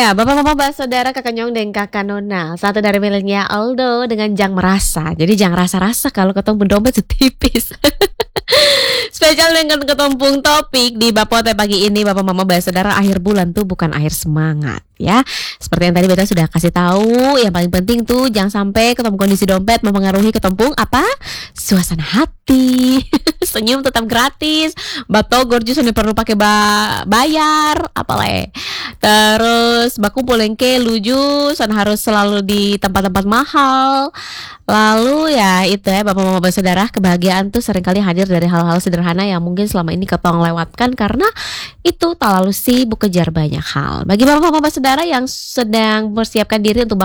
Ya, Bapak Mama Saudara Kakak Nyong dan Kakak Nona, satu dari milenial Aldo dengan Jang Merasa. Jadi jangan rasa-rasa kalau ketemu dompet setipis. Spesial dengan ketumpung topik di Bapote pagi ini, Bapak Mama Saudara, akhir bulan tuh bukan akhir semangat ya. Seperti yang tadi Beta sudah kasih tahu, yang paling penting tuh jangan sampai ketemu kondisi dompet mempengaruhi ketumpung apa? Suasana hati. Senyum tetap gratis. Batogor justru perlu pakai bayar, apalagi. Terus baku polengke luju san harus selalu di tempat-tempat mahal. Lalu ya itu ya Bapak Mama Saudara, kebahagiaan tuh seringkali hadir dari hal-hal sederhana yang mungkin selama ini ketong lewatkan karena itu terlalu sibuk kejar banyak hal. Bagi Bapak Mama Saudara yang sedang mempersiapkan diri untuk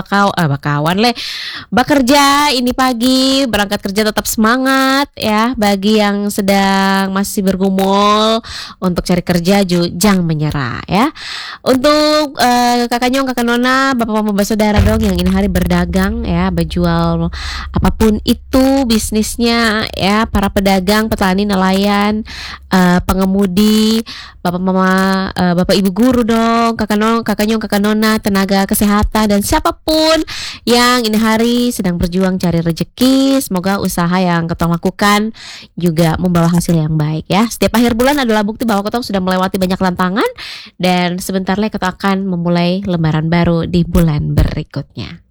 bekerja ini pagi, berangkat kerja tetap semangat ya. Bagi yang sedang masih bergumul untuk cari kerja, jangan menyerah ya. Untuk Kakak Nyong, Kakak Nona, Bapak Mama Saudara dong yang ini hari berdagang ya, berjual apapun itu bisnisnya ya, para pedagang, petani, nelayan, pengemudi, Bapak Mama, Bapak Ibu guru dong, Kakak Nyong, Kakak Nona, tenaga kesehatan dan siapapun yang ini hari sedang berjuang cari rezeki, semoga usaha yang ketong lakukan juga membawa hasil yang baik ya. Setiap akhir bulan adalah bukti bahwa ketong sudah melewati banyak tantangan dan sebentar lagi ketong akan memulai lembaran baru di bulan berikutnya.